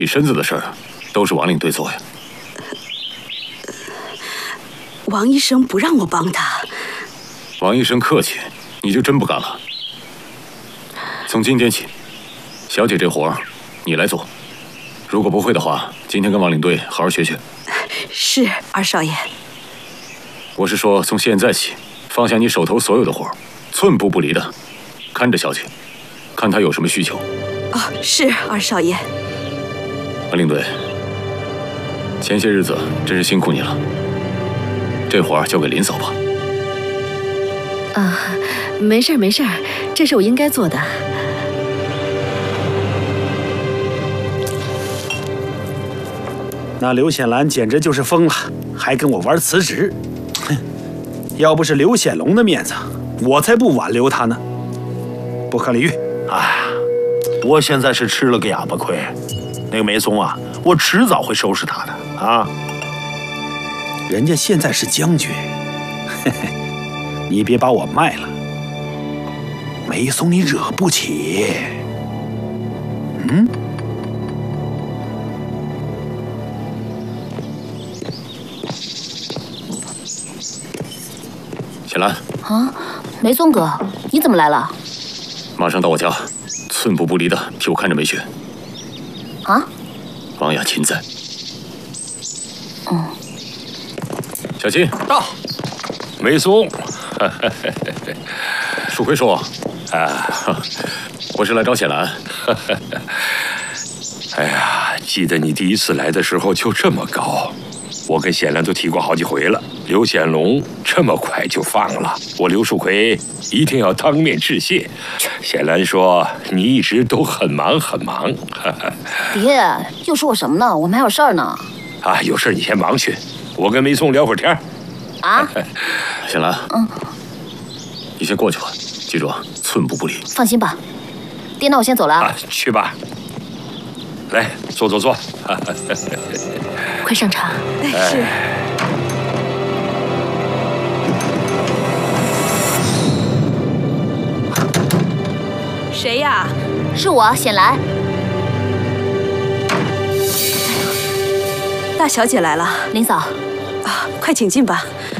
你身子的事儿，都是王领队做呀。 王医生不让我帮他。 王医生客气，你就真不干了？从今天起，小姐这活儿你来做。如果不会的话，今天跟王领队好好学学。 是，二少爷。 我是说，从现在起，放下你手头所有的活儿，寸步不离的看着小姐，看她有什么需求。 哦，是，二少爷。 王领队，前些日子真是辛苦你了。这活儿交给林嫂吧。 啊，没事儿没事儿，这是我应该做的。 那刘显兰简直就是疯了，还跟我玩辞职。哼，要不是刘显龙的面子，我才不挽留他呢。不可理喻。 哎，我现在是吃了个哑巴亏。那个梅松啊，我迟早会收拾他的啊。 人家现在是将军，嘿嘿，你别把我卖了。梅松你惹不起。嗯。 显兰。 啊，梅松哥，你怎么来了？ 马上到我家，寸步不离的替我看着梅雪。 啊？ 王雅琴在。 嗯。 小金到。梅松， 蜀魁说，我是来找显兰。 哎呀，记得你第一次来的时候就这么高，我跟显兰都提过好几回了。刘显龙这么快就放了，我刘蜀魁一定要当面致谢。显兰说你一直都很忙很忙。 爹，又说我什么呢？我们还有事儿呢。 啊，有事你先忙去，我跟梅松聊会儿天。 啊， 显兰，你先过去吧，记住啊，寸步不离。 放心吧，爹，那我先走了啊。 去吧，来坐坐坐。 快上茶。 是。谁呀？ 是我，显兰。 大小姐来了， 林嫂。 啊，快请进吧。